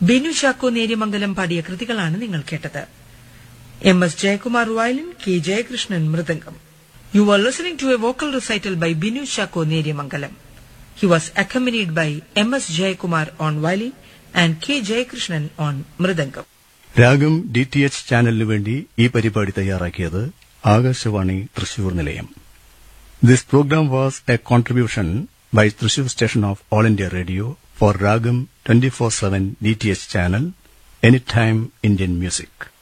ബിനു ചാക്കോ നേര്യമംഗലം പാടിയ കൃതികളാണ് നിങ്ങൾ കേട്ടത്. M.S. Jayakumar violin, K. Jayakrishnan mridangam. You were listening to a vocal recital by Binu Chakko Neriyamangalam. He was accompanied by M.S. Jayakumar on violin and K. Jayakrishnan on mridangam. രാഗം DTH ചാനലിനു വേണ്ടി ഈ പരിപാടി തയ്യാറാക്കിയത് ആകാശവാണി തൃശൂർ നിലയം. This programme was A contribution by Thrissur station of All India Radio for Ragam 24/7 DTH channel, Anytime Indian Music.